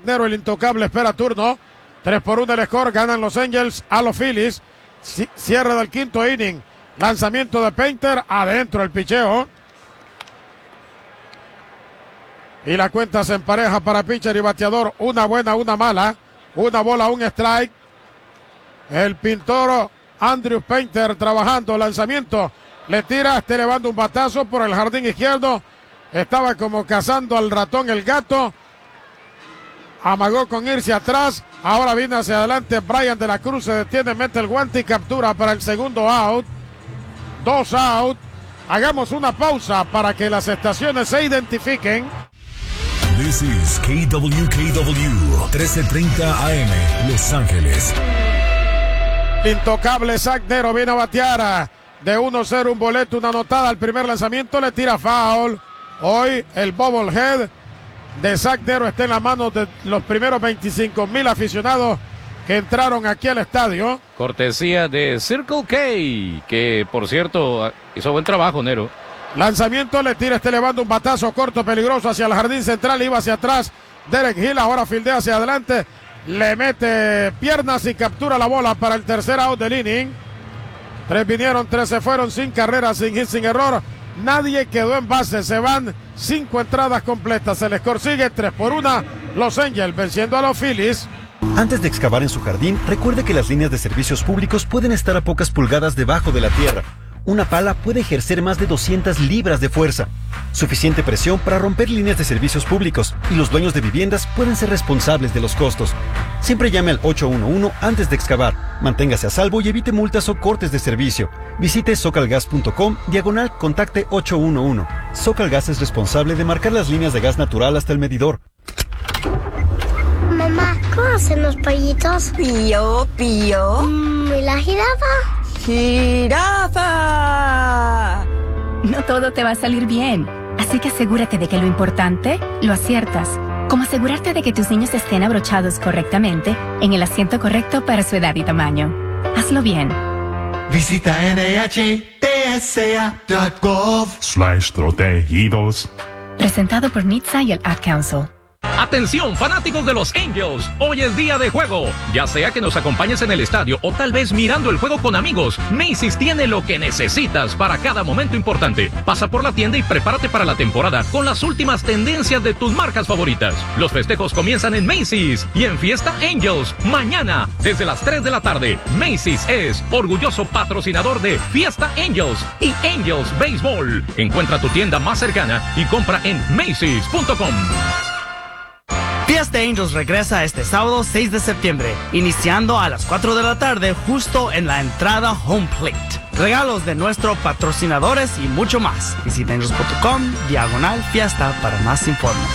Nero, el intocable, espera turno. 3-1 el score, ganan los Angels a los Phillies. Cierre del quinto inning. Lanzamiento de Painter, adentro el picheo. Y la cuenta se empareja para pitcher y bateador. Una buena, una mala. Una bola, un strike. El pintor Andrew Painter trabajando. Lanzamiento. Le tira, está elevando un batazo por el jardín izquierdo. Estaba como cazando al ratón el gato. Amagó con irse atrás. Ahora viene hacia adelante. Brian de la Cruz se detiene, mete el guante y captura para el segundo out. 2 out. Hagamos una pausa para que las estaciones se identifiquen. This is KWKW 1330 AM, Los Ángeles. Intocable Zach Nero viene a batear. De 1-0 un boleto, una anotada. Al primer lanzamiento le tira foul. Hoy el bobblehead de Zach Nero está en las manos de los primeros 25,000 aficionados que entraron aquí al estadio. Cortesía de Circle K, que por cierto hizo buen trabajo, Nero. Lanzamiento, le tira, está elevando un batazo corto, peligroso hacia el jardín central, iba hacia atrás. Derek Hill ahora fildea hacia adelante, le mete piernas y captura la bola para el tercer out del inning. 3 vinieron, 3 se fueron, sin carreras, sin hit, sin error. Nadie quedó en base, se van 5 entradas completas. El score sigue 3-1. Los Angels venciendo a los Phillies. Antes de excavar en su jardín, recuerde que las líneas de servicios públicos pueden estar a pocas pulgadas debajo de la tierra. Una pala puede ejercer más de 200 libras de fuerza, suficiente presión para romper líneas de servicios públicos, y los dueños de viviendas pueden ser responsables de los costos. Siempre llame al 811 antes de excavar. Manténgase a salvo y evite multas o cortes de servicio. Visite socalgas.com/contacte 811. Socalgas es responsable de marcar las líneas de gas natural hasta el medidor. Mamá, ¿cómo hacen los pollitos? Pío, pío. ¿Y la jirafa? ¡Jirafa! No todo te va a salir bien, así que asegúrate de que lo importante lo aciertas, como asegurarte de que tus niños estén abrochados correctamente en el asiento correcto para su edad y tamaño. Hazlo bien. Visita NHTSA.gov/protegidos. Presentado por NHTSA y el Ad Council. Atención, fanáticos de los Angels, hoy es día de juego. Ya sea que nos acompañes en el estadio o tal vez mirando el juego con amigos, Macy's tiene lo que necesitas para cada momento importante. Pasa por la tienda y prepárate para la temporada con las últimas tendencias de tus marcas favoritas. Los festejos comienzan en Macy's y en Fiesta Angels, mañana desde las 3 de la tarde. Macy's es orgulloso patrocinador de Fiesta Angels y Angels Baseball. Encuentra tu tienda más cercana y compra en Macy's.com. Fiesta Angels regresa este sábado 6 de septiembre, iniciando a las 4 de la tarde justo en la entrada Home Plate. Regalos de nuestros patrocinadores y mucho más. Visita angels.com/fiesta para más informes.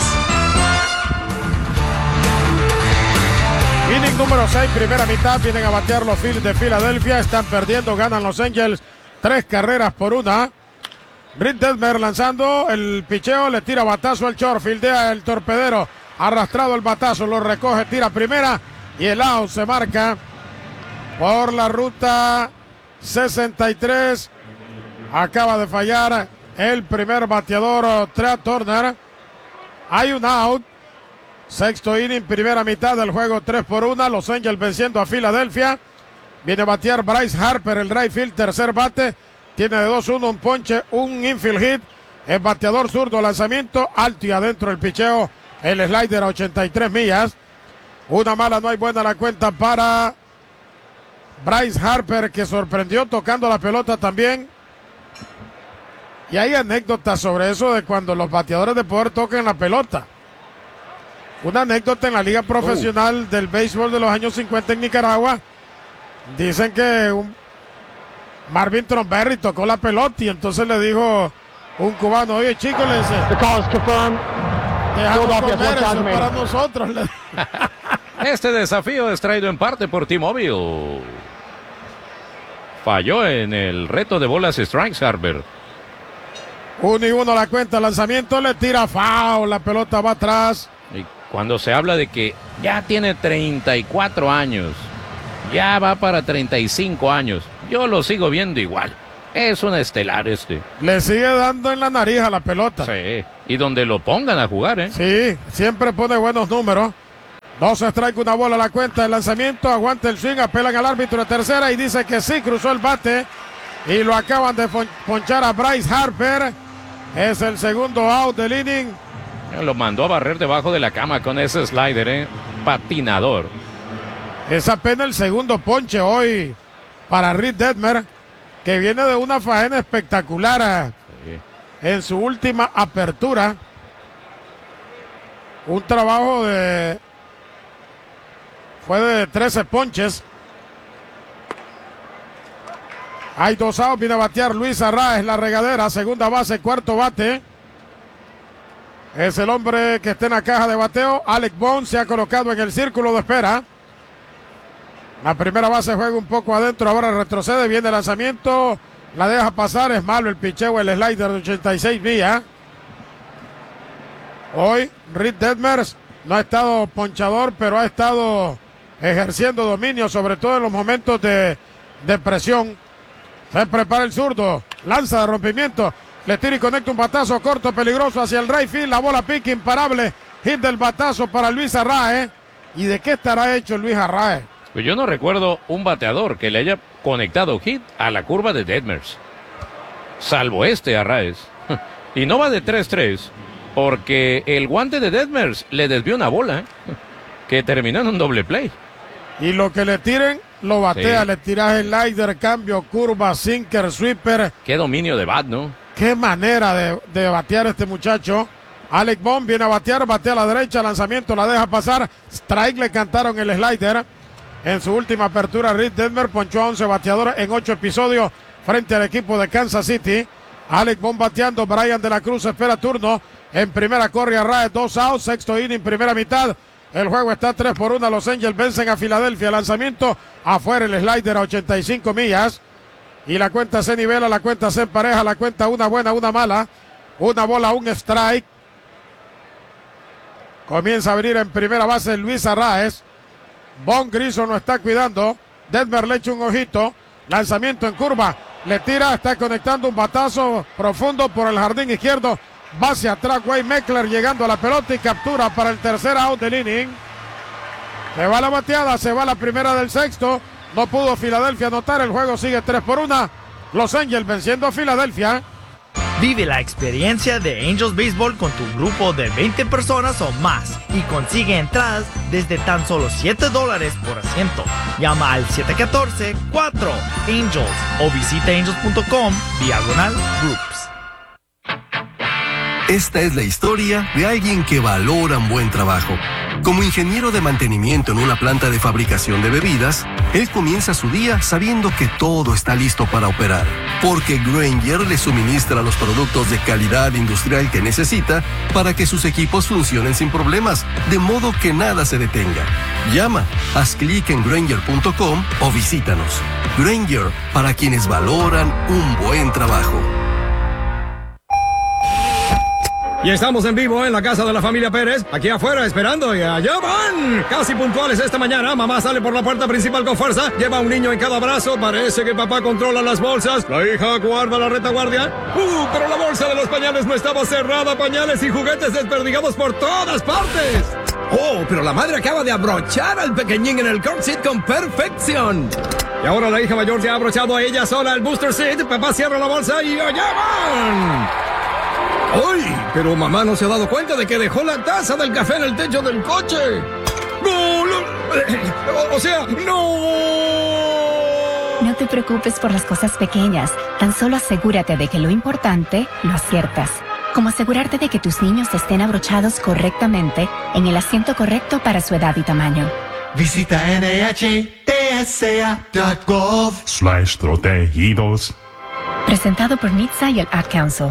Inning número 6, primera mitad, vienen a batear los Phillies de Filadelfia, están perdiendo, ganan los Angels 3-1. Britt Detmer lanzando el picheo, le tira batazo al short, fildea el torpedero. Arrastrado el batazo, lo recoge, tira primera y el out se marca por la ruta 63. Acaba de fallar el primer bateador, Trea Turner. Hay un out. Sexto inning, primera mitad del juego, 3-1. Los Angels venciendo a Filadelfia. Viene a batear Bryce Harper, el right field, tercer bate. Tiene de 2-1, un ponche, un infield hit. El bateador zurdo, lanzamiento alto y adentro el picheo. El slider a 83 millas. Una mala, no hay buena la cuenta para Bryce Harper, que sorprendió tocando la pelota también. Y hay anécdotas sobre eso de cuando los bateadores de poder tocan la pelota. Una anécdota en la liga profesional del béisbol de los años 50 en Nicaragua. Dicen que Marvin Tromberry tocó la pelota y entonces le dijo un cubano, oye chico, le dice, dejamos comer eso para nosotros. Este desafío es traído en parte por T-Mobile. Falló en el reto de bolas strikes, Harper. 1-1 la cuenta, lanzamiento, le tira foul, la pelota va atrás. Y cuando se habla de que ya tiene 34 años, ya va para 35 años, yo lo sigo viendo igual. Es un estelar este. Le sigue dando en la nariz a la pelota. Sí, y donde lo pongan a jugar, Sí, siempre pone buenos números. 2 strike, una bola a la cuenta. El lanzamiento, aguanta el swing, apelan al árbitro de tercera y dice que sí, cruzó el bate. Y lo acaban de ponchar a Bryce Harper. Es el segundo out del inning. Lo mandó a barrer debajo de la cama con ese slider, patinador. Es apenas el segundo ponche hoy para Reed Detmer, que viene de una faena espectacular en su última apertura. Un trabajo fue de 13 ponches. Hay 2 outs, viene a batear Luis Arraez, la regadera, segunda base, cuarto bate. Es el hombre que está en la caja de bateo. Alec Bohm se ha colocado en el círculo de espera. La primera base juega un poco adentro, ahora retrocede, viene el lanzamiento, la deja pasar, es malo el picheo, el slider de 86 millas. Hoy Reed Detmer no ha estado ponchador, pero ha estado ejerciendo dominio, sobre todo en los momentos de presión. Se prepara el zurdo, lanza de rompimiento, le tira y conecta un batazo corto, peligroso hacia el right field, la bola pica imparable, hit del batazo para Luis Arraez. ¿Y de qué estará hecho Luis Arraez? Pues yo no recuerdo un bateador que le haya conectado hit a la curva de Detmers, salvo Arraez. Y no va de 3-3, porque el guante de Detmers le desvió una bola que terminó en un doble play. Y lo que le tiren, lo batea, sí. Le tiras el slider, cambio, curva, sinker, sweeper. Qué dominio de bat, ¿no? Qué manera de batear este muchacho. Alec Bohm viene a batear, batea a la derecha, lanzamiento, la deja pasar. Strike, le cantaron el slider. En su última apertura, Reed Detmer ponchó a 11 bateadores en 8 episodios frente al equipo de Kansas City. Alec Bohm bateando, Brian de la Cruz espera turno. En primera corre Arraez, 2 outs, sexto inning, primera mitad. El juego está 3-1, Los Angels vencen a Filadelfia. Lanzamiento, afuera el slider a 85 millas. Y la cuenta se nivela, la cuenta se empareja, la cuenta una buena, una mala. Una bola, un strike. Comienza a abrir en primera base Luis Arraez. Von Grison lo está cuidando. Detmer le echa un ojito. Lanzamiento en curva. Le tira, está conectando un batazo profundo por el jardín izquierdo. Va hacia atrás Wade Meckler llegando a la pelota y captura para el tercer out del inning. Se va la bateada, se va la primera del sexto. No pudo Filadelfia anotar, el juego sigue 3-1. Los Angels venciendo a Filadelfia. Vive la experiencia de Angels Baseball con tu grupo de 20 personas o más y consigue entradas desde tan solo $7 por asiento. Llama al 714-4-ANGELS o visita angels.com/groups. Esta es la historia de alguien que valora un buen trabajo. Como ingeniero de mantenimiento en una planta de fabricación de bebidas, él comienza su día sabiendo que todo está listo para operar, porque Grainger le suministra los productos de calidad industrial que necesita para que sus equipos funcionen sin problemas, de modo que nada se detenga. Llama, haz clic en Grainger.com o visítanos. Grainger, para quienes valoran un buen trabajo. Y estamos en vivo en la casa de la familia Pérez, aquí afuera esperando y allá van. Casi puntuales esta mañana, mamá sale por la puerta principal con fuerza, lleva a un niño en cada brazo, parece que papá controla las bolsas, la hija guarda la retaguardia. Pero la bolsa de los pañales no estaba cerrada, pañales y juguetes desperdigados por todas partes. Oh, pero la madre acaba de abrochar al pequeñín en el car seat con perfección. Y ahora la hija mayor ya ha abrochado a ella sola el booster seat, papá cierra la bolsa y allá van. ¡Ay! Pero mamá no se ha dado cuenta de que dejó la taza del café en el techo del coche. ¡No! O sea, ¡no! No te preocupes por las cosas pequeñas. Tan solo asegúrate de que lo importante lo aciertas. Como asegurarte de que tus niños estén abrochados correctamente en el asiento correcto para su edad y tamaño. Visita NHTSA.gov/protegidos. Presentado por NHTSA y el Ad Council.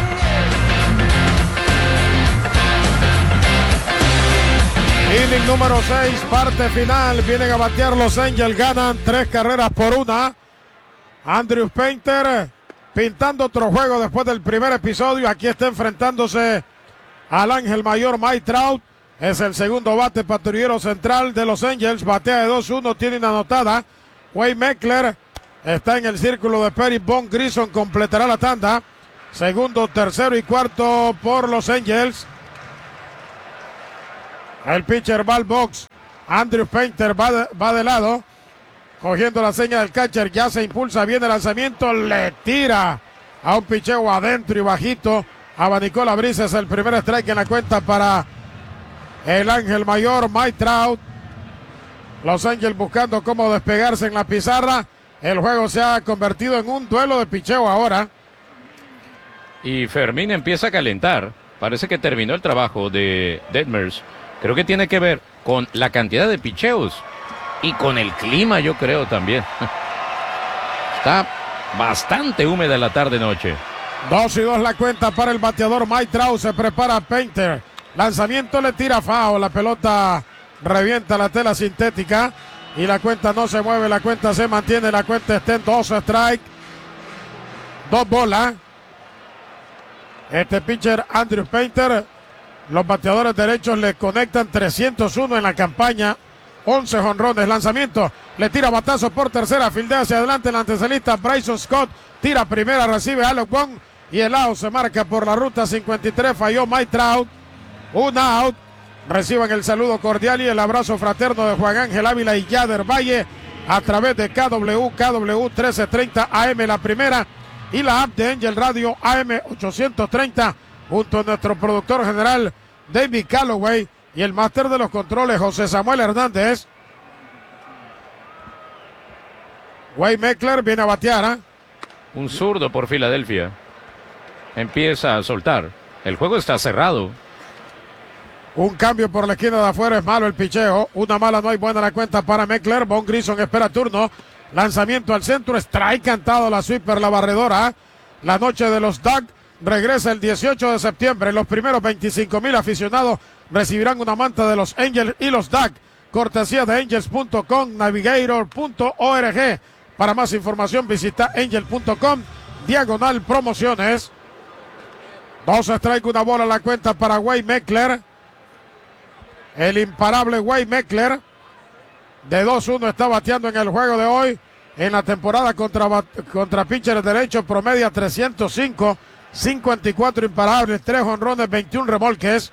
Inning número 6, parte final. Vienen a batear Los Angels, ganan 3-1. Andrew Painter pintando otro juego después del primer episodio. Aquí está enfrentándose al ángel mayor Mike Trout. Es el segundo bate patrullero central de Los Angels. Batea de 2-1, tienen anotada. Wade Meckler está en el círculo de Perry. Von Grison completará la tanda. Segundo, tercero y cuarto por Los Angels. El pitcher va al box. Andrew Painter va de lado, cogiendo la seña del catcher, ya se impulsa, viene el lanzamiento, le tira a un picheo adentro y bajito, abanicó la brisa, es el primer strike en la cuenta para el ángel mayor, Mike Trout. Los Angels buscando cómo despegarse en la pizarra, el juego se ha convertido en un duelo de picheo ahora. Y Fermín empieza a calentar, parece que terminó el trabajo de Detmers, creo que tiene que ver con la cantidad de picheos y con el clima, yo creo también. Está bastante húmeda la tarde-noche. 2-2 la cuenta para el bateador Mike Trout. Se prepara Painter. Lanzamiento, le tira foul. La pelota revienta la tela sintética. Y la cuenta no se mueve. La cuenta se mantiene. La cuenta está en 2 strike. 2 bolas. Este pitcher Andrew Painter. Los bateadores derechos le conectan 301 en la campaña. 11 jonrones, lanzamiento, le tira batazo por tercera, fildea hacia adelante el antesalista Bryson Scott, tira primera, recibe Alec Wong y el out se marca por la ruta 53, falló Mike Trout, un out, reciban el saludo cordial y el abrazo fraterno de Juan Ángel Ávila y Yader Valle a través de KW 1330 AM la primera y la app de Angel Radio AM 830 junto a nuestro productor general David Calloway y el máster de los controles, José Samuel Hernández. Wade Meckler viene a batear. Un zurdo por Filadelfia. Empieza a soltar. El juego está cerrado. Un cambio por la esquina de afuera, es malo el picheo. Una mala, no hay buena la cuenta para Meckler. Von Grison espera turno. Lanzamiento al centro, strike cantado la sweeper, la barredora. La noche de los Dogs regresa el 18 de septiembre. Los primeros 25,000 aficionados recibirán una manta de los Angels y los Dogs. Cortesía de Angels.com, Navigator.org. Para más información visita Angel.com, /promociones. 2 strike, una bola la cuenta para Wade Meckler. El imparable Wade Meckler. De 2-1 está bateando en el juego de hoy. En la temporada contra pitchers derechos promedia 305. 54 imparables, 3 jonrones, 21 remolques.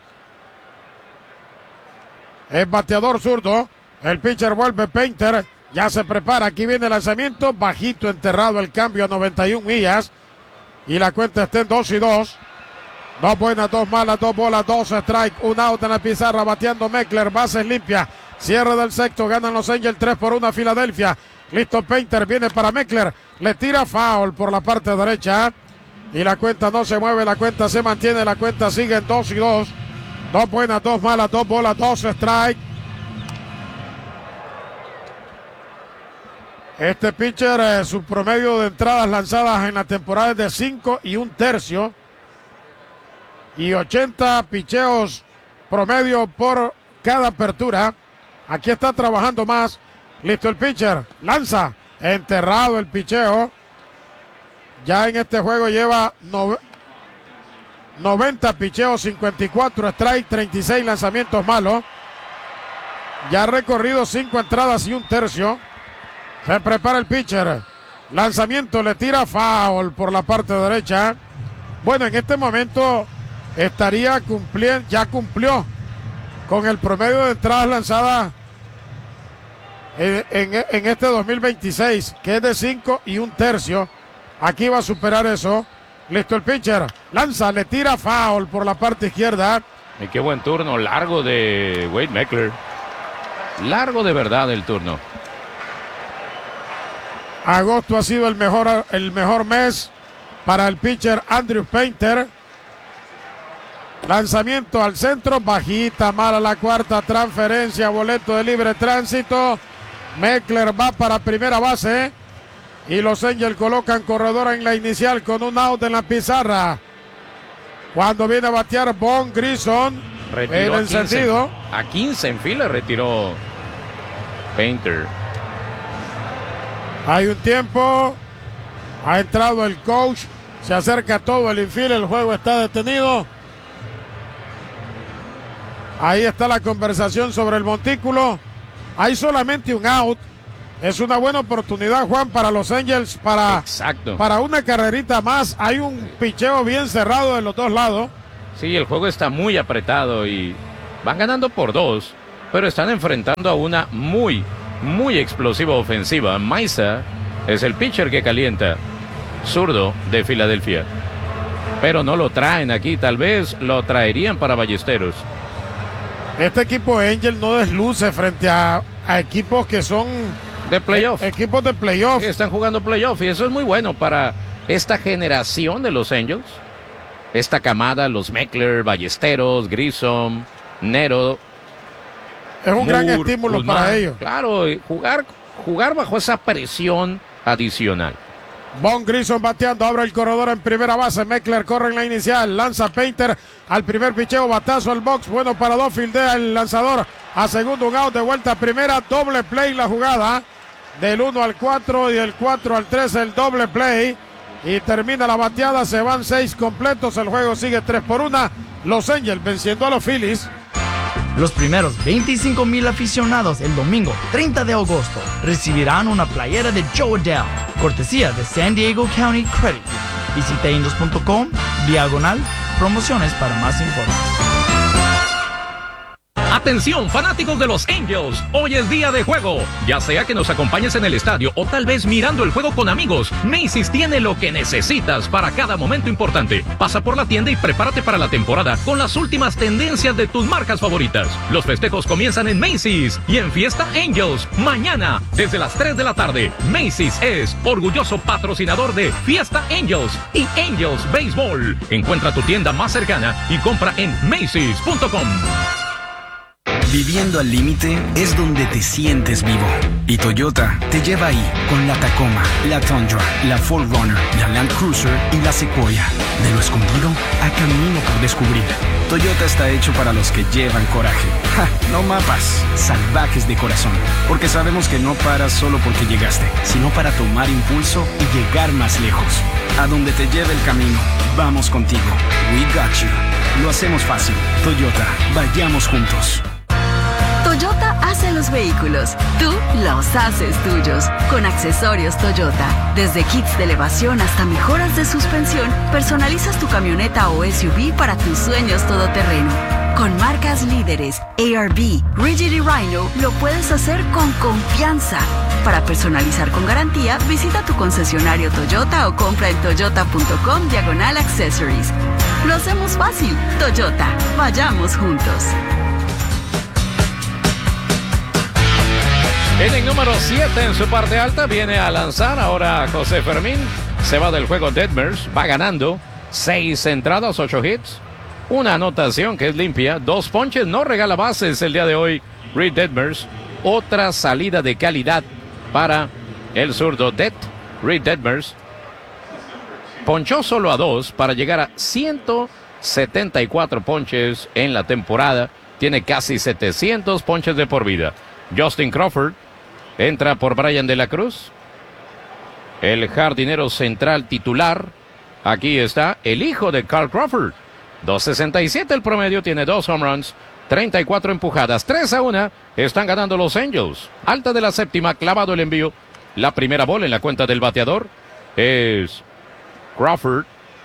El bateador zurdo. El pitcher vuelve Painter. Ya se prepara. Aquí viene el lanzamiento. Bajito, enterrado el cambio a 91 millas. Y la cuenta está en 2-2. 2 buenas, 2 malas, 2 bolas, 2 strike. Un out en la pizarra. Bateando Meckler. Bases limpias. Cierre del sexto. Ganan los Angels 3-1 a Filadelfia. Listo Painter. Viene para Meckler. Le tira foul por la parte derecha. Y la cuenta no se mueve. La cuenta se mantiene. La cuenta sigue en 2-2. 2 buenas, 2 malas, 2 bolas, 2 strike. Este pitcher, su promedio de entradas lanzadas en la temporada es de 5 1/3. Y 80 picheos promedio por cada apertura. Aquí está trabajando más. Listo el pitcher. Lanza. Enterrado el picheo. Ya en este juego lleva 90 picheos, 54 strike, 36 lanzamientos malos. Ya ha recorrido 5 entradas y 1/3. Se prepara el pitcher. Lanzamiento, le tira foul por la parte derecha. Bueno, en este momento estaría cumpliendo, ya cumplió con el promedio de entradas lanzadas en este 2026, que es de 5 1/3. Aquí va a superar eso. Listo el pitcher. Lanza, le tira foul por la parte izquierda. Y qué buen turno, largo de Wade Meckler. Largo de verdad el turno. Agosto ha sido el mejor mes para el pitcher Andrew Painter. Lanzamiento al centro, bajita, mala la cuarta, transferencia, boleto de libre tránsito. Meckler va para primera base. Y los Angels colocan corredor en la inicial con un out en la pizarra. Cuando viene a batear Von Grison, el encendido. A 15 en fila retiró Painter. Hay un tiempo. Ha entrado el coach. Se acerca todo el infield. El juego está detenido. Ahí está la conversación sobre el montículo. Hay solamente un out. Es una buena oportunidad, Juan, para los Angels para una carrerita más. Hay un picheo bien cerrado de los dos lados. Sí, el juego está muy apretado y van ganando por 2. pero están enfrentando a una muy explosiva ofensiva. Maisa es el pitcher que calienta, zurdo de Filadelfia, pero no lo traen aquí. Tal vez lo traerían para Ballesteros. Este equipo Angel no desluce frente a equipos que son de playoff. Equipos de playoff. Que están jugando playoff, y eso es muy bueno para esta generación de los Angels. Esta camada, los Meckler, Ballesteros, Grissom, Nero. Es un gran estímulo Guzmán. para ellos. Claro, jugar bajo esa presión adicional. Von Grissom bateando, abre el corredor en primera base. Meckler corre en la inicial, lanza Painter al primer picheo, batazo al box, bueno para dos, fildea el lanzador a segundo, un out, de vuelta a primera, doble play la jugada, del 1 al 4 y del 4 al 3 el doble play, y termina la bateada, se van 6 completos, el juego sigue 3-1, Los Angels venciendo a los Phillies. Los primeros 25,000 aficionados el domingo 30 de agosto recibirán una playera de Joe Adele, cortesía de San Diego County Credit. Visite Angels.com/promociones para más informes. Atención, fanáticos de los Angels, hoy es día de juego. Ya sea que nos acompañes en el estadio o tal vez mirando el juego con amigos, Macy's tiene lo que necesitas para cada momento importante. Pasa por la tienda y prepárate para la temporada con las últimas tendencias de tus marcas favoritas. Los festejos comienzan en Macy's y en Fiesta Angels mañana desde las 3 de la tarde. Macy's es orgulloso patrocinador de Fiesta Angels y Angels Baseball. Encuentra tu tienda más cercana y compra en Macy's.com. Viviendo al límite es donde te sientes vivo. Y Toyota te lleva ahí con la Tacoma, la Tundra, la 4Runner, la Land Cruiser y la Sequoia. De lo escondido a camino por descubrir. Toyota está hecho para los que llevan coraje. ¡Ja! No mapas, salvajes de corazón. Porque sabemos que no paras solo porque llegaste, sino para tomar impulso y llegar más lejos. A donde te lleve el camino, vamos contigo. We got you. Lo hacemos fácil. Toyota, vayamos juntos. Toyota hace los vehículos, tú los haces tuyos. Con accesorios Toyota, desde kits de elevación hasta mejoras de suspensión, personalizas tu camioneta o SUV para tus sueños todoterreno. Con marcas líderes, ARB, Rigid y Rhino, lo puedes hacer con confianza. Para personalizar con garantía, visita tu concesionario Toyota o compra en toyota.com/accessories. Lo hacemos fácil. Toyota, vayamos juntos. Inning número 7 en su parte alta, viene a lanzar ahora José Fermín, se va del juego Detmers, va ganando 6 entradas, 8 hits, una anotación que es limpia, 2 ponches, no regala bases el día de hoy Reed Detmers, otra salida de calidad para el zurdo Reed Detmers, ponchó solo a 2 para llegar a 174 ponches en la temporada, tiene casi 700 ponches de por vida. Justin Crawford entra por Brian de la Cruz, el jardinero central titular. Aquí está el hijo de Carl Crawford, 2.67 el promedio, tiene 2 home runs, 34 empujadas, 3-1, están ganando los Angels. Alta de la séptima, clavado el envío, la primera bola en la cuenta del bateador es Crawford,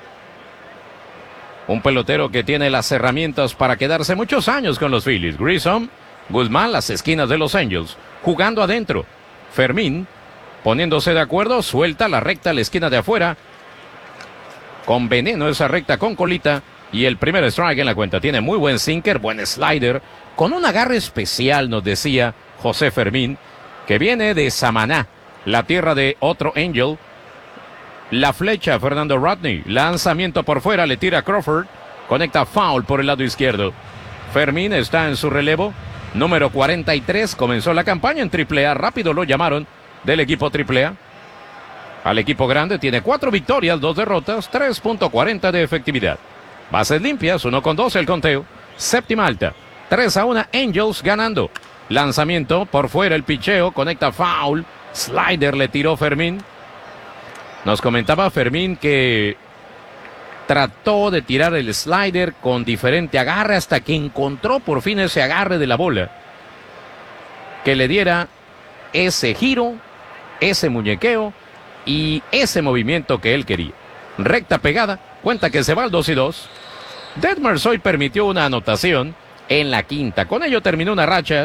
un pelotero que tiene las herramientas para quedarse muchos años con los Phillies. Grissom, Guzmán, las esquinas de los Angels, jugando adentro. Fermín, poniéndose de acuerdo, suelta la recta a la esquina de afuera. Con veneno esa recta con colita. Y el primer strike en la cuenta. Tiene muy buen sinker, buen slider. Con un agarre especial, nos decía José Fermín, que viene de Samaná, la tierra de otro Angel. La flecha, Fernando Rodney. Lanzamiento por fuera, le tira a Crawford. Conecta foul por el lado izquierdo. Fermín está en su relevo. Número 43, comenzó la campaña en AAA, rápido lo llamaron del equipo AAA. Al equipo grande tiene 4 victorias, 2 derrotas, 3.40 de efectividad. Bases limpias, 1-2 el conteo. Séptima alta, 3-1, Angels ganando. Lanzamiento por fuera, el picheo, conecta foul. Slider le tiró Fermín. Nos comentaba Fermín que trató de tirar el slider con diferente agarre hasta que encontró por fin ese agarre de la bola que le diera ese giro, ese muñequeo y ese movimiento que él quería. Recta pegada, cuenta que se va al 2-2. Detmers hoy permitió una anotación en la quinta. Con ello terminó una racha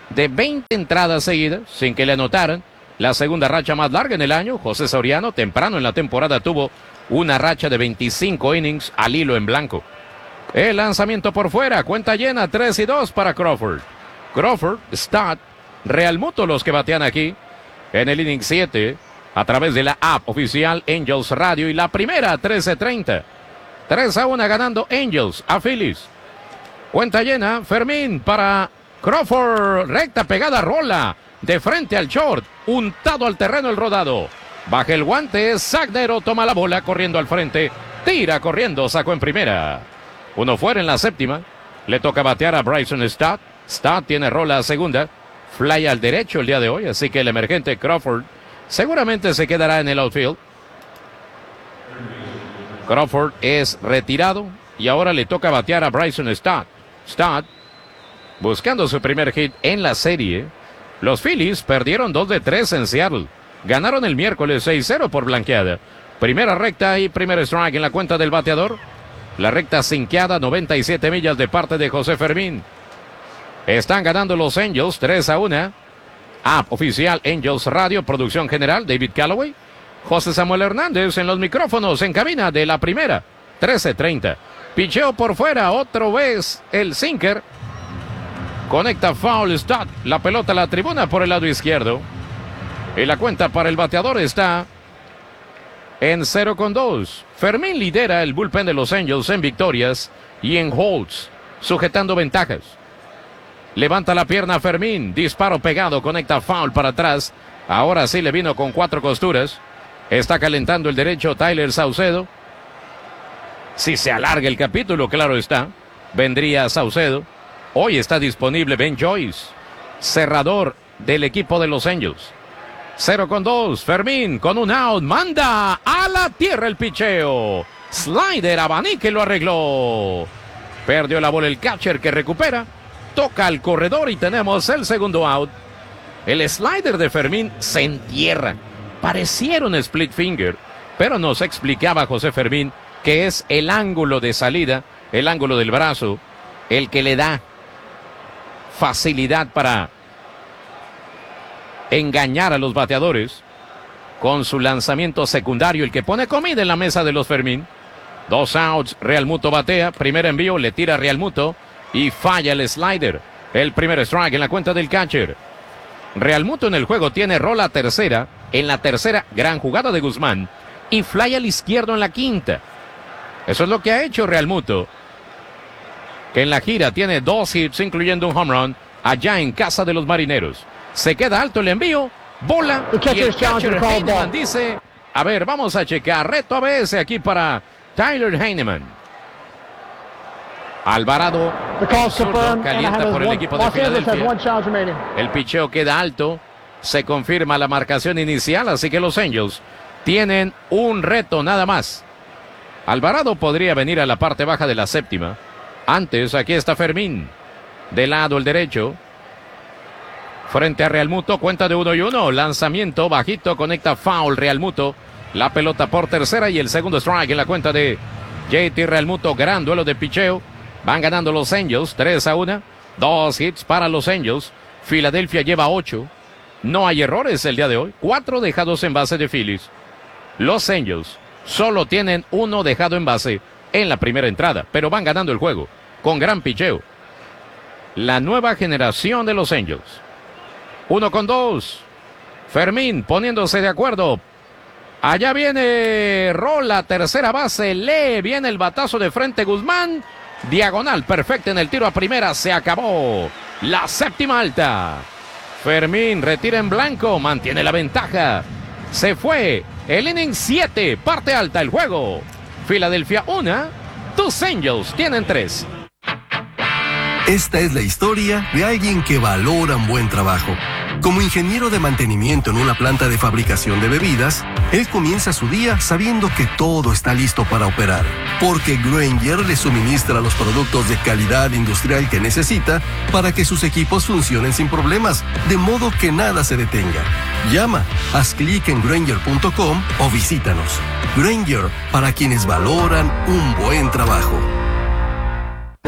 de 20 entradas seguidas sin que le anotaran. La segunda racha más larga en el año. José Soriano temprano en la temporada tuvo una racha de 25 innings al hilo en blanco. El lanzamiento por fuera, cuenta llena, 3-2 para Crawford. Crawford, Stott, Realmuto los que batean aquí en el inning 7 a través de la app oficial Angels Radio, y la primera 13-30. 3-1 ganando Angels a Phillies. Cuenta llena, Fermín para Crawford, recta pegada, rola de frente al short, untado al terreno el rodado. Baja el guante, Sagnero toma la bola corriendo al frente, tira corriendo, sacó en primera. Uno fuera en la séptima, le toca batear a Bryson Stott. Stott tiene rola a segunda, fly al derecho el día de hoy, así que el emergente Crawford seguramente se quedará en el outfield. Crawford es retirado y ahora le toca batear a Bryson Stott. Stott buscando su primer hit en la serie. Los Phillies perdieron 2 de 3 en Seattle. Ganaron el miércoles 6-0 por blanqueada. Primera recta y primer strike en la cuenta del bateador. La recta sinqueada, 97 millas de parte de José Fermín. Están ganando los Angels 3-1. App oficial Angels Radio, producción general David Calloway. José Samuel Hernández en los micrófonos en cabina de la primera. 13-30. Picheo por fuera, otra vez el sinker. Conecta foul Stott. La pelota a la tribuna por el lado izquierdo. Y la cuenta para el bateador está en 0-2. Fermín lidera el bullpen de los Angels en victorias y en holds, sujetando ventajas. Levanta la pierna Fermín, disparo pegado, conecta foul para atrás. Ahora sí le vino con 4 costuras. Está calentando el derecho Tyler Saucedo. Si se alarga el capítulo, claro está, vendría Saucedo. Hoy está disponible Ben Joyce, cerrador del equipo de los Angels. 0-2, Fermín con un out, manda a la tierra el picheo. Slider, abanique lo arregló. Perdió la bola el catcher que recupera. Toca al corredor y tenemos el segundo out. El slider de Fermín se entierra. Pareciera un split finger, pero nos explicaba José Fermín que es el ángulo de salida, el ángulo del brazo, el que le da facilidad para engañar a los bateadores con su lanzamiento secundario, el que pone comida en la mesa de los Fermín. 2 outs, Realmuto batea, primer envío, le tira Realmuto y falla el slider. El primer strike en la cuenta del catcher. Realmuto en el juego tiene rola tercera, en la tercera gran jugada de Guzmán y fly al izquierdo en la quinta. Eso es lo que ha hecho Realmuto, que en la gira tiene 2 hits incluyendo un home run allá en casa de los Marineros. Se queda alto el envío, bola y el catcher Heineman dice, a ver, vamos a checar, reto ABS aquí para Tyler Heineman. Alvarado zurdo, calienta por el equipo de Filadelfia. El picheo queda alto, se confirma la marcación inicial, así que los Angels tienen un reto nada más. Alvarado podría venir a la parte baja de la séptima. Antes, aquí está Fermín, de lado el derecho. Frente a Realmuto, cuenta de 1-1, lanzamiento bajito, conecta foul Realmuto, la pelota por tercera y el segundo strike en la cuenta de JT Realmuto. Gran duelo de picheo, van ganando los Angels 3-1, 2 hits para los Angels. Filadelfia lleva 8, no hay errores el día de hoy, 4 dejados en base de Phillies. Los Angels solo tienen 1 dejado en base en la primera entrada, pero van ganando el juego con gran picheo. La nueva generación de los Angels. 1-2. Fermín poniéndose de acuerdo. Allá viene rola, tercera base. Lee, viene el batazo de frente Guzmán. Diagonal perfecta en el tiro a primera. Se acabó la séptima alta. Fermín retira en blanco. Mantiene la ventaja. Se fue el inning 7. Parte alta el juego. Filadelfia 1. Tus Angels tienen 3. Esta es la historia de alguien que valora un buen trabajo. Como ingeniero de mantenimiento en una planta de fabricación de bebidas, él comienza su día sabiendo que todo está listo para operar, porque Grainger le suministra los productos de calidad industrial que necesita para que sus equipos funcionen sin problemas, de modo que nada se detenga. Llama, haz clic en Grainger.com o visítanos. Grainger, para quienes valoran un buen trabajo. Kia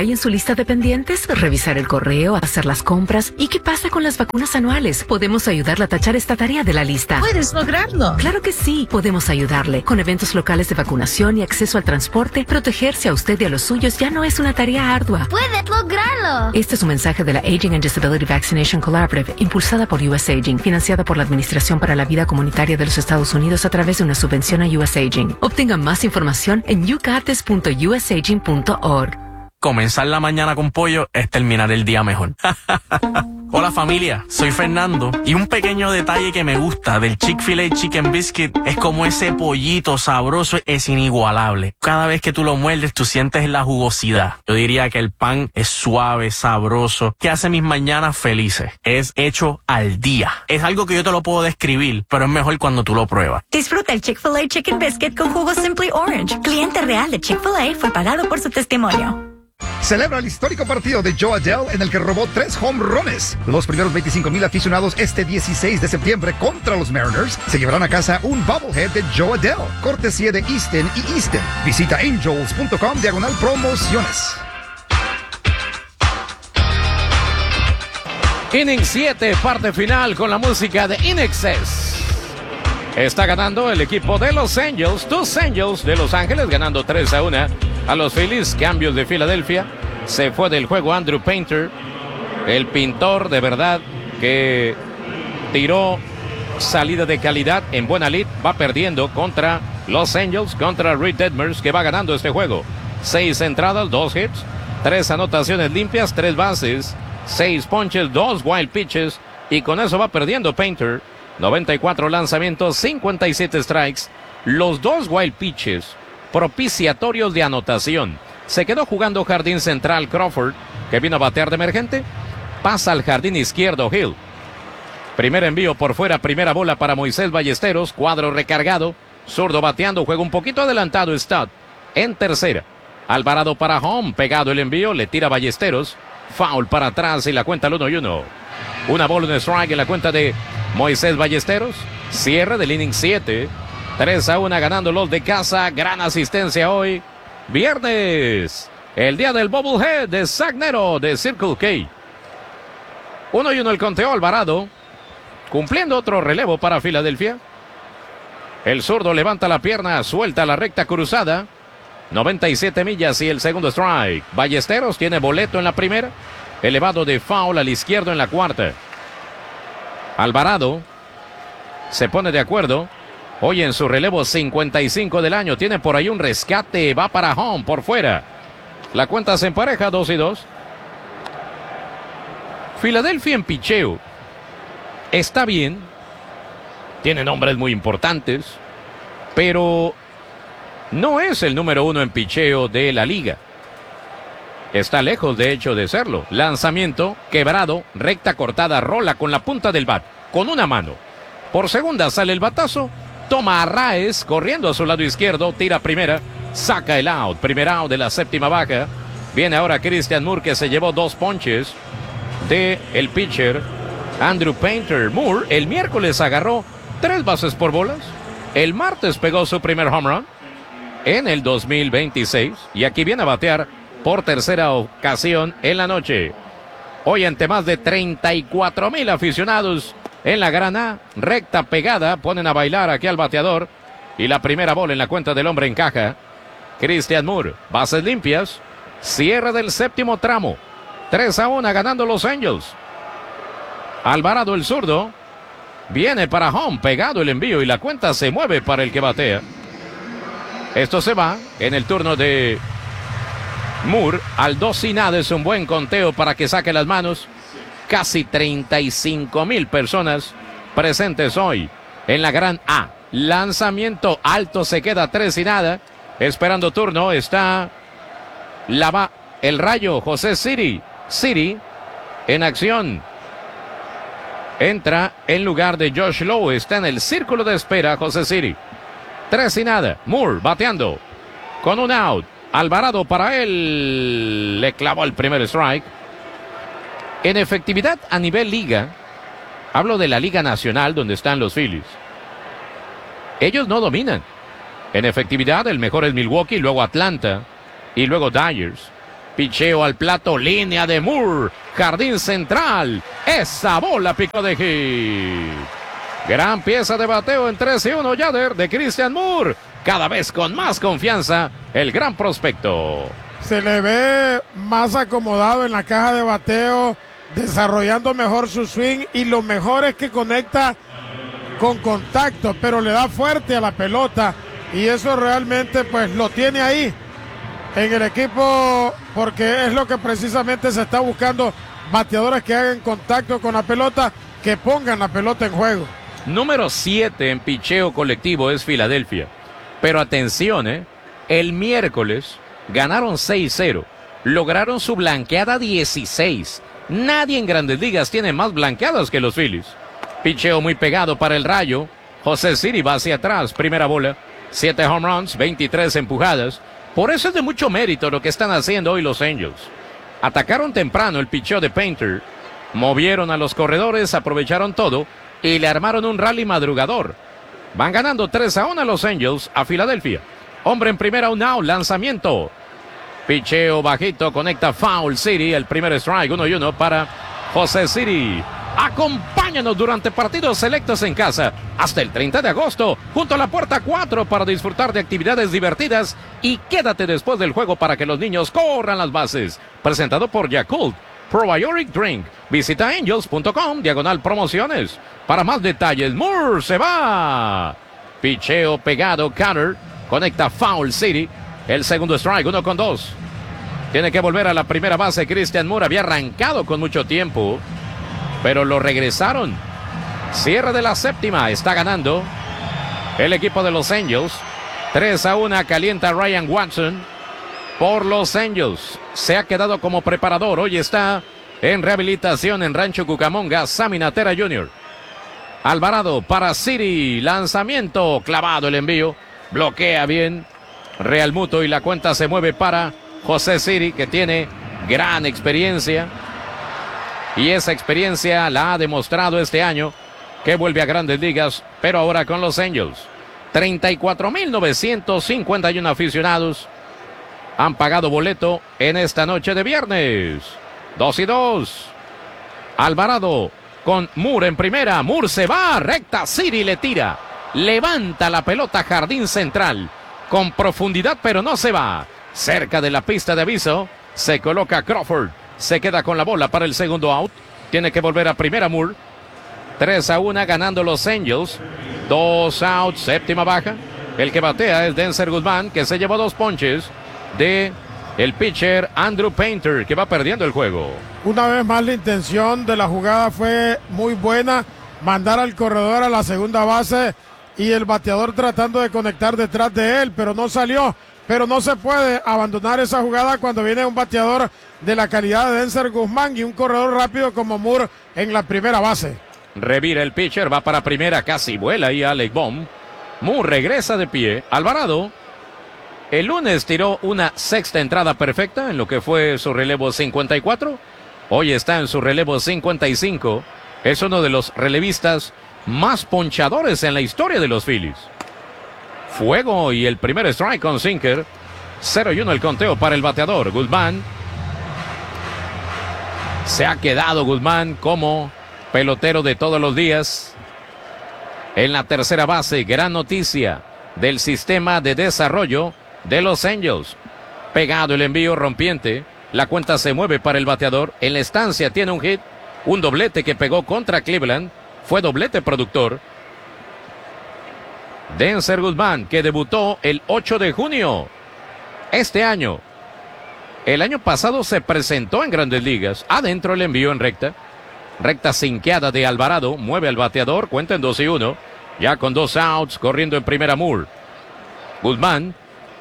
hay en su lista de pendientes? Revisar el correo, hacer las compras. ¿Y qué pasa con las vacunas anuales? Podemos ayudarle a tachar esta tarea de la lista. ¿Puedes lograrlo? Claro que sí. Podemos ayudarle. Con eventos locales de vacunación y acceso al transporte, protegerse a usted y a los suyos ya no es una tarea ardua. ¡Puedes lograrlo! Este es un mensaje de la Aging and Disability Vaccination Collaborative, impulsada por US Aging, financiada por la Administración para la Vida Comunitaria de los Estados Unidos a través de una subvención a US Aging. Obtenga más información en yougotis.usaging.org. Comenzar la mañana con pollo es terminar el día mejor. Hola familia, soy Fernando y un pequeño detalle que me gusta del Chick-fil-A Chicken Biscuit es como ese pollito sabroso es inigualable. Cada vez que tú lo muerdes tú sientes la jugosidad. Yo diría que el pan es suave, sabroso, que hace mis mañanas felices. Es hecho al día. Es algo que yo te lo puedo describir, pero es mejor cuando tú lo pruebas. Disfruta el Chick-fil-A Chicken Biscuit con jugo Simply Orange. Cliente real de Chick-fil-A fue pagado por su testimonio. Celebra el histórico partido de Joe Adele en el que robó 3 home runs. Los primeros 25,000 aficionados este 16 de septiembre contra los Mariners se llevarán a casa un bobblehead de Joe Adele, cortesía de Easton y Easton. Visita angels.com/promociones. Inning 7, parte final con la música de In Excess. Está ganando el equipo de Los Angels, tus Angels de Los Ángeles, ganando 3-1 a los Phillies. Cambios de Filadelfia. Se fue del juego Andrew Painter, el pintor de verdad que tiró salida de calidad en buena lid. Va perdiendo contra Los Angels, contra Reed Detmers, que va ganando este juego. 6 entradas, 2 hits, 3 anotaciones limpias, 3 bases, 6 ponches, 2 wild pitches, y con eso va perdiendo Painter. 94 lanzamientos, 57 strikes, los 2 wild pitches propiciatorios de anotación. Se quedó jugando jardín central Crawford, que vino a batear de emergente. Pasa al jardín izquierdo Hill. Primer envío por fuera, primera bola para Moisés Ballesteros, cuadro recargado. Zurdo bateando, juega un poquito adelantado Stott. En tercera, Alvarado para home, pegado el envío, le tira Ballesteros. Foul para atrás y la cuenta al 1-1. Una bola de strike en la cuenta de Moisés Ballesteros. Cierre del inning 7. 3-1 ganando los de casa. Gran asistencia hoy. Viernes. El día del bobblehead de Zach Neto de Circle K. 1-1 el conteo. Alvarado cumpliendo otro relevo para Filadelfia. El zurdo levanta la pierna, suelta la recta cruzada. 97 millas y el segundo strike. Ballesteros tiene boleto en la primera. Elevado de foul al izquierdo en la cuarta. Alvarado se pone de acuerdo. Hoy en su relevo 55 del año. Tiene por ahí un rescate. Va para home por fuera. La cuenta se empareja 2-2. Filadelfia en picheo está bien. Tiene nombres muy importantes. Pero no es el número 1 en picheo de la liga. Está lejos, de hecho, de serlo. Lanzamiento, quebrado, recta cortada, rola con la punta del bat, con una mano. Por segunda sale el batazo, toma a Arraez, corriendo a su lado izquierdo, tira primera, saca el out. Primer out de la séptima baja. Viene ahora Christian Moore, que se llevó 2 ponches de el pitcher Andrew Painter. Moore el miércoles agarró 3 bases por bolas. El martes pegó su primer home run en el 2026. Y aquí viene a batear por tercera ocasión en la noche. Hoy ante más de 34,000 aficionados en la Gran A. Recta pegada, ponen a bailar aquí al bateador. Y la primera bola en la cuenta del hombre en caja. Christian Moore, bases limpias. Cierre del séptimo tramo. 3-1 ganando Los Angels. Alvarado el zurdo. Viene para home, pegado el envío y la cuenta se mueve para el que batea. Esto se va en el turno de Moore al 2-0. Es un buen conteo para que saque las manos. Casi 35,000 personas presentes hoy en la Gran A. Lanzamiento alto, se queda 3-0. Esperando turno está el Rayo José Siri. Siri en acción. Entra en lugar de Josh Lowe. Está en el círculo de espera José Siri. 3-0. Moore bateando con un out. Alvarado para él. Le clavó el primer strike. En efectividad a nivel liga, hablo de la Liga Nacional donde están los Phillies. Ellos no dominan. En efectividad el mejor es Milwaukee, luego Atlanta y luego Dodgers. Picheo al plato, línea de Moore, jardín central. Esa bola picó de hit. Gran pieza de bateo en 3-1 Yader de Christian Moore. Cada vez con más confianza, el gran prospecto. Se le ve más acomodado en la caja de bateo, desarrollando mejor su swing, y lo mejor es que conecta con contacto, pero le da fuerte a la pelota, y eso realmente pues lo tiene ahí en el equipo, porque es lo que precisamente se está buscando, bateadores que hagan contacto con la pelota, que pongan la pelota en juego. Número 7 en picheo colectivo es Filadelfia. Pero atención, el miércoles ganaron 6-0. Lograron su blanqueada 16. Nadie en Grandes Ligas tiene más blanqueadas que los Phillies. Picheo muy pegado para el Rayo. José Siri va hacia atrás, primera bola. 7 home runs, 23 empujadas. Por eso es de mucho mérito lo que están haciendo hoy los Angels. Atacaron temprano el picheo de Painter. Movieron a los corredores, aprovecharon todo y le armaron un rally madrugador. Van ganando 3-1 los Angels a Filadelfia. Hombre en primera, un out, lanzamiento. Picheo bajito, conecta foul City. El primer strike, 1-1 para José City. Acompáñanos durante partidos selectos en casa hasta el 30 de agosto, junto a la puerta 4 para disfrutar de actividades divertidas, y quédate después del juego para que los niños corran las bases. Presentado por Yakult Probiotic Drink. Visita angels.com/promociones. Para más detalles, Moore se va. Picheo pegado, Carter. Conecta foul City. El segundo strike, 1-2. Tiene que volver a la primera base. Christian Moore había arrancado con mucho tiempo, pero lo regresaron. Cierre de la séptima. Está ganando el equipo de los Angels. 3-1. Calienta Ryan Watson por los Angels. Se ha quedado como preparador. Hoy está en rehabilitación en Rancho Cucamonga Sammy Natera Jr. Alvarado para City. Lanzamiento clavado, el envío. Bloquea bien Real Muto y la cuenta se mueve para José City, que tiene gran experiencia. Y esa experiencia la ha demostrado este año, que vuelve a Grandes Ligas, pero ahora con los Angels. 34,951 aficionados han pagado boleto en esta noche de viernes. 2-2. Alvarado con Moore en primera. Moore se va, recta City le tira. Levanta la pelota, jardín central. Con profundidad, pero no se va. Cerca de la pista de aviso, se coloca Crawford. Se queda con la bola para el segundo out. Tiene que volver a primera Moore. 3-1 ganando los Angels. 2 outs, séptima baja. El que batea es Denzer Guzmán, que se llevó 2 ponches de el pitcher Andrew Painter, que va perdiendo el juego. Una vez más la intención de la jugada fue muy buena. Mandar al corredor a la segunda base y el bateador tratando de conectar detrás de él, pero no salió. Pero no se puede abandonar esa jugada cuando viene un bateador de la calidad de Denzer Guzmán y un corredor rápido como Moore en la primera base. Revira el pitcher, va para primera, casi vuela ahí Alec Bohm. Moore regresa de pie. Alvarado el lunes tiró una sexta entrada perfecta en lo que fue su relevo 54. Hoy está en su relevo 55. Es uno de los relevistas más ponchadores en la historia de los Phillies. Fuego y el primer strike con sinker. 0-1 el conteo para el bateador. Guzmán. Se ha quedado Guzmán como pelotero de todos los días. En la tercera base, gran noticia del sistema de desarrollo de los Angels. Pegado el envío rompiente. La cuenta se mueve para el bateador. En la estancia tiene un hit. Un doblete que pegó contra Cleveland. Fue doblete productor. Denzer Guzmán, que debutó el 8 de junio. Este año. El año pasado se presentó en Grandes Ligas. Adentro el envío en recta. Recta sinqueada de Alvarado. Mueve al bateador. Cuenta en 2-1. Ya con 2 outs. Corriendo en primera Moore. Guzmán.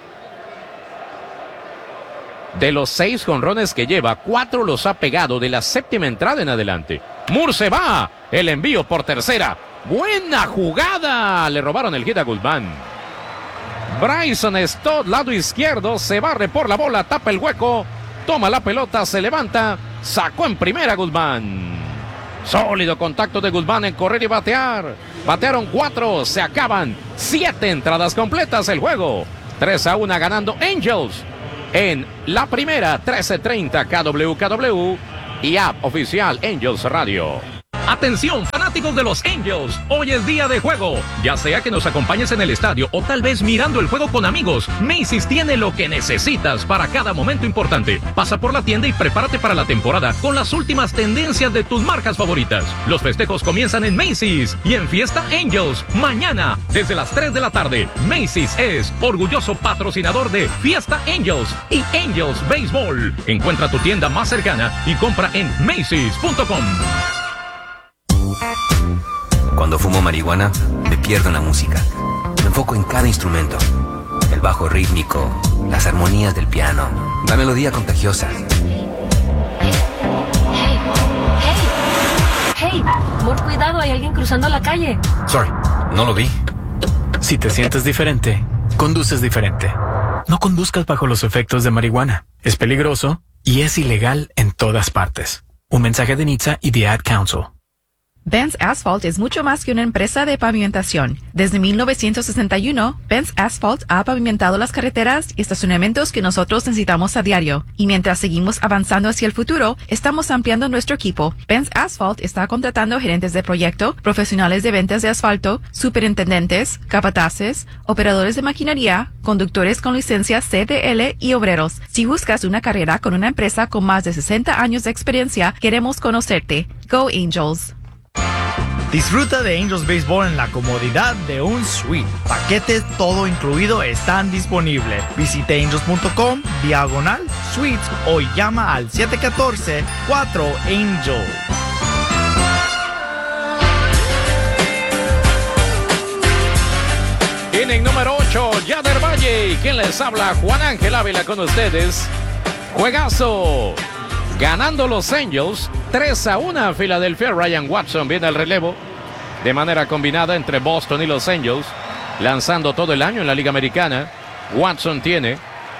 De los 6 jonrones que lleva, 4 los ha pegado de la séptima entrada en adelante. Moore se va. El envío por tercera. Buena jugada. Le robaron el hit a Guzmán. Bryson Stott, lado izquierdo, se barre por la bola, tapa el hueco, toma la pelota, se levanta, sacó en primera Guzmán. Sólido contacto de Guzmán en correr y batear. Batearon 4, se acaban 7 entradas completas el juego. 3-1 ganando Angels. en la primera 1330 KWKW y app oficial Angels Radio. Atención, fanáticos de los Angels, hoy es día de juego. Ya sea que nos acompañes en el estadio o tal vez mirando el juego con amigos, Macy's tiene lo que necesitas para cada momento importante. Pasa por la tienda y prepárate para la temporada con las últimas tendencias de tus marcas favoritas. Los festejos comienzan en Macy's y en Fiesta Angels, mañana desde las 3 de la tarde. Macy's es orgulloso patrocinador de Fiesta Angels y Angels Baseball. Encuentra tu tienda más cercana y compra en Macy's.com. Cuando fumo marihuana, me pierdo en la música. Me enfoco en cada instrumento. El bajo rítmico, las armonías del piano, la melodía contagiosa. Hey, por cuidado, hay alguien cruzando la calle. Sorry, no lo vi. Si te sientes diferente, conduces diferente. No conduzcas bajo los efectos de marihuana. Es peligroso y es ilegal en todas partes. Un mensaje de NHTSA y The Ad Council. Benz Asphalt es mucho más que una empresa de pavimentación. Desde 1961, Benz Asphalt ha pavimentado las carreteras y estacionamientos que nosotros necesitamos a diario. Y mientras seguimos avanzando hacia el futuro, estamos ampliando nuestro equipo. Benz Asphalt está contratando gerentes de proyecto, profesionales de ventas de asfalto, superintendentes, capataces, operadores de maquinaria, conductores con licencia CDL y obreros. Si buscas una carrera con una empresa con más de 60 años de experiencia, queremos conocerte. Go Angels! Disfruta de Angels Baseball en la comodidad de un suite. Paquetes todo incluido están disponibles. Visite angels.com/suites o llama al 714-4ANGEL. Inning número 8, Yader Valle. ¿Y quién les habla? Juan Ángel Ávila con ustedes. Juegazo. Ganando los Angels 3-1 a Filadelfia. Ryan Watson viene al relevo de manera combinada entre Boston y los Angels, lanzando todo el año en la Liga Americana. Watson tiene,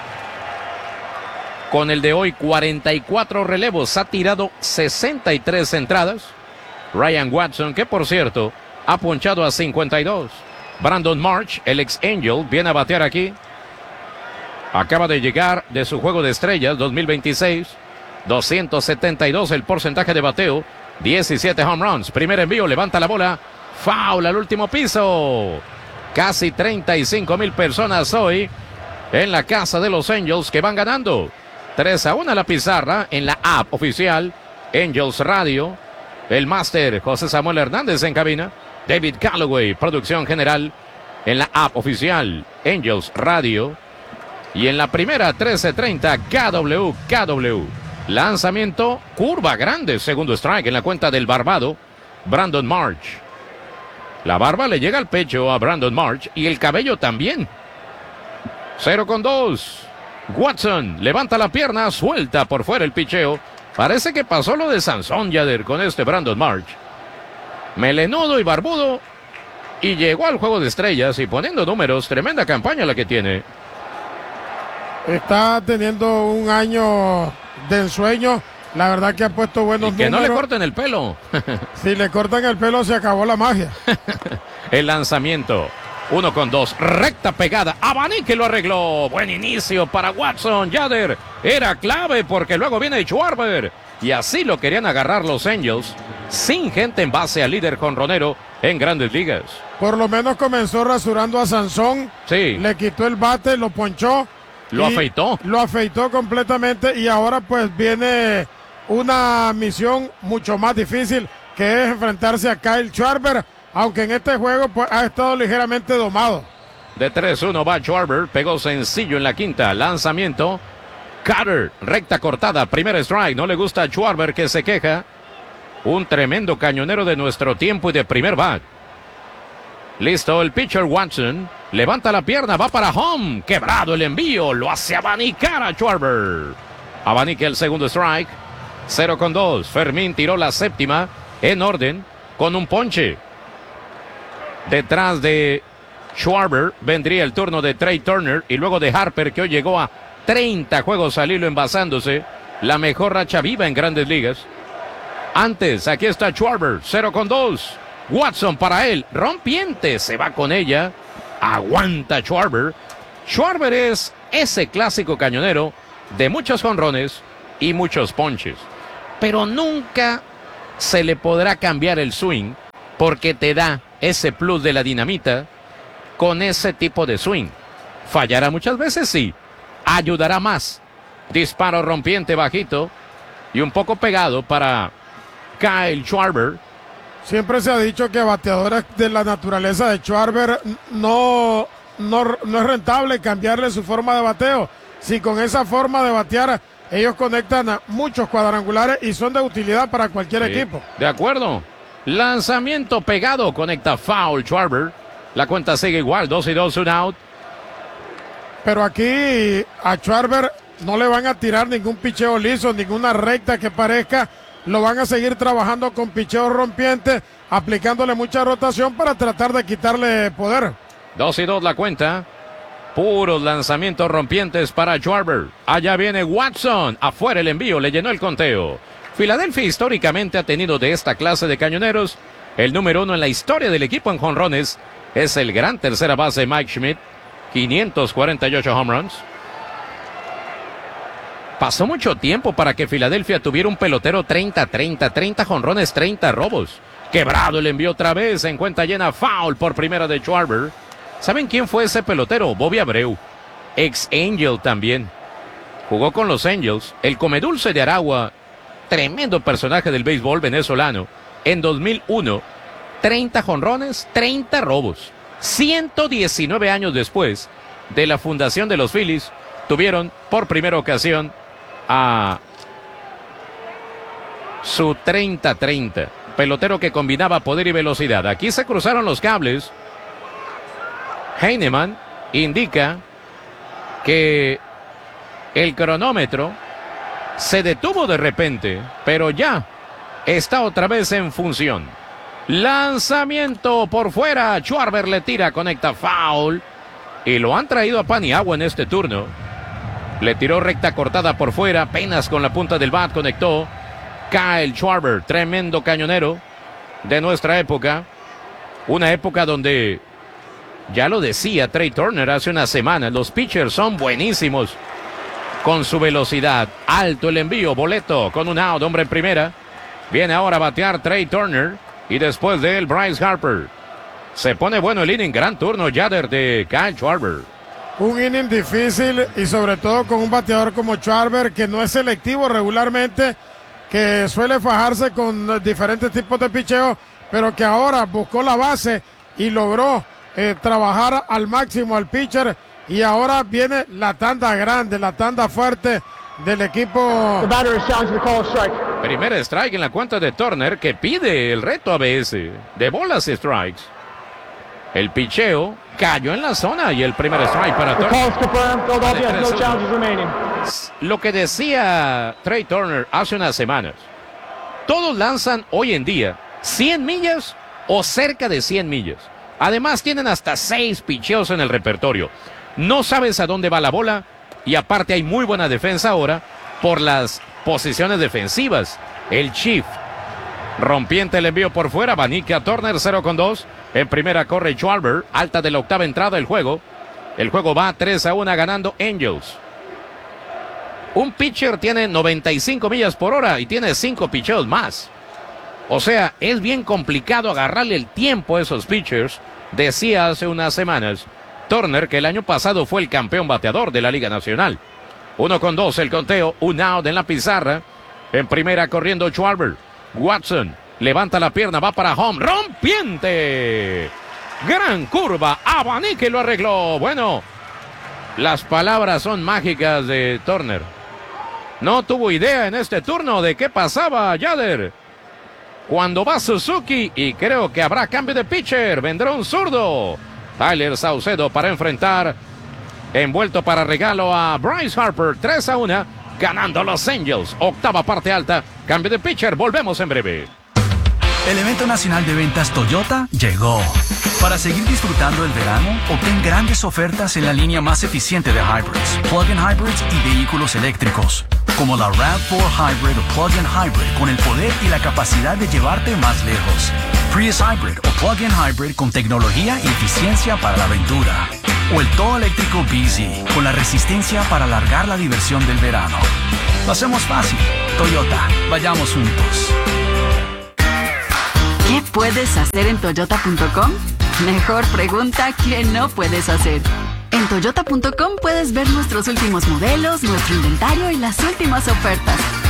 con el de hoy, 44 relevos. Ha tirado 63 entradas. Ryan Watson, que por cierto, ha ponchado a 52. Brandon March, el ex Angel, viene a batear aquí. Acaba de llegar de su juego de estrellas 2026. 272 el porcentaje de bateo, 17 home runs. Primer envío, levanta la bola, foul al último piso. Casi 35,000 personas hoy en la casa de los Angels, que van ganando 3-1 a la pizarra en la app oficial Angels Radio. El máster José Samuel Hernández en cabina, David Calloway, producción general en la app oficial Angels Radio. Y en la primera 1330 KWKW. Lanzamiento, curva grande, segundo strike en la cuenta del barbado, Brandon March. La barba le llega al pecho a Brandon March y el cabello también. 0-2. Watson levanta la pierna, suelta por fuera el picheo. Parece que pasó lo de Sansón Yader con este Brandon March. Melenudo y barbudo. Y llegó al juego de estrellas y poniendo números, tremenda campaña la que tiene. Está teniendo un año de ensueño. La verdad que ha puesto buenos números. Que no le corten el pelo. Si le cortan el pelo se acabó la magia. El lanzamiento. 1-2. Recta pegada. Abanique lo arregló. Buen inicio para Watson. Yader era clave porque luego viene Schwarber. Y así lo querían agarrar los Angels. Sin gente en base al líder jonronero en Grandes Ligas. Por lo menos comenzó rasurando a Sansón. Sí. Le quitó el bate, lo ponchó. Lo afeitó. Lo afeitó completamente y ahora pues viene una misión mucho más difícil, que es enfrentarse a Kyle Schwarber, aunque en este juego pues ha estado ligeramente domado. De 3-1 va Schwarber, pegó sencillo en la quinta, lanzamiento. Carter, recta cortada, primer strike, no le gusta a Schwarber, que se queja. Un tremendo cañonero de nuestro tiempo y de primer bat. Listo, el pitcher Watson levanta la pierna, va para home. Quebrado el envío, lo hace abanicar a Schwarber. Abanica el segundo strike. 0-2. Fermín tiró la séptima en orden con un ponche. Detrás de Schwarber vendría el turno de Trey Turner y luego de Harper, que hoy llegó a 30 juegos al hilo envasándose. La mejor racha viva en Grandes Ligas. Antes, aquí está Schwarber, 0-2. Watson para él, rompiente, se va con ella. Aguanta Schwarber. Schwarber es ese clásico cañonero de muchos jonrones y muchos ponches, pero nunca se le podrá cambiar el swing porque te da ese plus de la dinamita con ese tipo de swing. Fallará muchas veces, sí. Ayudará más. Disparo rompiente bajito y un poco pegado para Kyle Schwarber. Siempre se ha dicho que bateadores de la naturaleza de Schwarber no es rentable cambiarle su forma de bateo. Si con esa forma de batear ellos conectan a muchos cuadrangulares y son de utilidad para cualquier equipo. De acuerdo. Lanzamiento pegado, conecta foul Schwarber. La cuenta sigue igual, 2-2, un out. Pero aquí a Schwarber no le van a tirar ningún picheo liso, ninguna recta que parezca. Lo van a seguir trabajando con picheo rompiente, aplicándole mucha rotación para tratar de quitarle poder. 2-2 la cuenta. Puros lanzamientos rompientes para Schwarber. Allá viene Watson. Afuera el envío, le llenó el conteo. Filadelfia históricamente ha tenido de esta clase de cañoneros. El número 1 en la historia del equipo en jonrones es el gran tercera base Mike Schmidt. 548 home runs. Pasó mucho tiempo para que Filadelfia tuviera un pelotero 30 jonrones, 30 robos. Quebrado el envío otra vez, en cuenta llena, foul por primera de Schwarber. ¿Saben quién fue ese pelotero? Bobby Abreu, ex Angel también. Jugó con los Angels, el comedulce de Aragua, tremendo personaje del béisbol venezolano. En 2001, 30 jonrones, 30 robos. 119 años después de la fundación de los Phillies, tuvieron por primera ocasión a su 30-30. Pelotero que combinaba poder y velocidad. Aquí se cruzaron los cables. Heinemann indica que el cronómetro se detuvo de repente, pero ya está otra vez en función. Lanzamiento por fuera. Schwarber le tira, conecta foul. Y lo han traído a Paniagua en este turno. Le tiró recta cortada por fuera, apenas con la punta del bat conectó. Kyle Schwarber, tremendo cañonero de nuestra época. Una época donde, ya lo decía Trey Turner hace unas semanas, los pitchers son buenísimos con su velocidad. Alto el envío, boleto con un out, hombre en primera. Viene ahora a batear Trey Turner y después de él Bryce Harper. Se pone bueno el inning, gran turno Yader de Kyle Schwarber. Un inning difícil y sobre todo con un bateador como Schwarber que no es selectivo regularmente, que suele fajarse con diferentes tipos de picheo, pero que ahora buscó la base y logró trabajar al máximo al pitcher. Y ahora viene la tanda grande, la tanda fuerte del equipo. Primer strike en la cuenta de Turner, que pide el reto ABS de bolas y strikes. El picheo cayó en la zona y el primer strike para Turner. Lo que decía Trey Turner hace unas semanas. Todos lanzan hoy en día 100 millas o cerca de 100 millas. Además tienen hasta 6 picheos en el repertorio. No sabes a dónde va la bola y aparte hay muy buena defensa ahora por las posiciones defensivas. El Chief rompiente el envío por fuera, abanique a Turner, 0-2. En primera corre Schwarber, alta de la octava entrada del juego. El juego va 3-1 ganando Angels. Un pitcher tiene 95 millas por hora y tiene 5 picheos más. O sea, es bien complicado agarrarle el tiempo a esos pitchers. Decía hace unas semanas Turner que el año pasado fue el campeón bateador de la Liga Nacional. 1-2 el conteo, un out en la pizarra. En primera corriendo Schwarber. Watson levanta la pierna, va para home, rompiente. Gran curva, abanique lo arregló. Bueno, las palabras son mágicas de Turner. No tuvo idea en este turno de qué pasaba Yader. Cuando va Suzuki y creo que habrá cambio de pitcher, vendrá un zurdo. Tyler Saucedo para enfrentar, envuelto para regalo a Bryce Harper, 3-1, ganando los Angels. Octava parte alta, cambio de pitcher, volvemos en breve. El evento nacional de ventas Toyota llegó. Para seguir disfrutando el verano, obtén grandes ofertas en la línea más eficiente de hybrids, plug-in hybrids y vehículos eléctricos, como la RAV4 Hybrid o plug-in hybrid con el poder y la capacidad de llevarte más lejos. Prius Hybrid o plug-in hybrid con tecnología y eficiencia para la aventura. O el todo eléctrico BZ, con la resistencia para alargar la diversión del verano. Lo hacemos fácil. Toyota, vayamos juntos. ¿Qué puedes hacer en Toyota.com? Mejor pregunta que no puedes hacer. En Toyota.com puedes ver nuestros últimos modelos, nuestro inventario y las últimas ofertas.